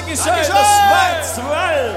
Dankeschön, das war 12.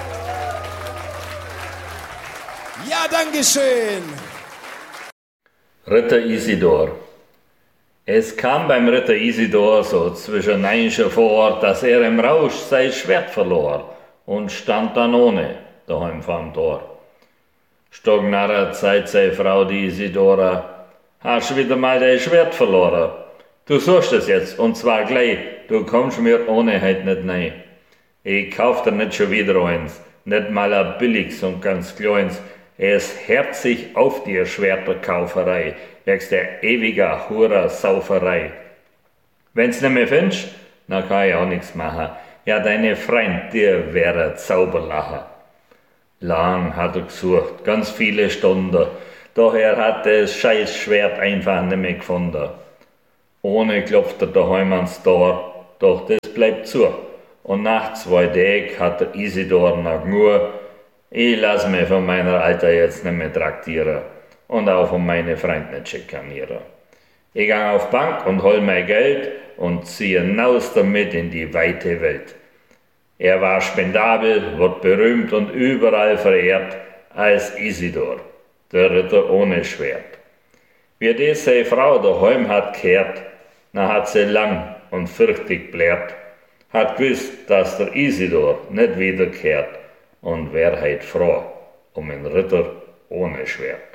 Ja, Dankeschön. Ritter Isidor. Es kam beim Ritter Isidor so zwischen Neinsche vor, dass im Rausch sein Schwert verlor und stand dann ohne daheim vorm Tor. Stognarrer Zeit sei Frau die Isidora, hast wieder mal dein Schwert verloren. Du suchst es jetzt, und zwar gleich, du kommst mir ohne heut nicht nei. Ich kauf dir nicht schon wieder eins, nicht mal ein billiges und ganz kleins. Es hört sich auf die Schwerterkauferei, wegen der ewiger Hura-Sauferei. Wenn's nicht mehr findest, dann kann ich auch nichts machen. Ja, deine Freund, dir wäre Zauberlacher. Lang hat er gesucht, ganz viele Stunden, doch er hat das scheiß Schwert einfach nicht mehr gefunden. Ohne klopft er daheim ans Tor, doch das bleibt zu. Und nach 2 Tagen hat der Isidor noch nur, ich lass mich von meiner Alter jetzt nicht mehr traktieren und auch von meinen Freunden nicht schikanieren. Ich gang auf Bank und hol mein Geld und ziehe hinaus damit in die weite Welt. Er war spendabel, wird berühmt und überall verehrt als Isidor, der Ritter ohne Schwert. Wie das seine Frau daheim hat gehört, na hat sie lang und fürchtig blärt, hat gewusst, dass der Isidor nicht wiederkehrt und wär heut froh um einen Ritter ohne Schwert.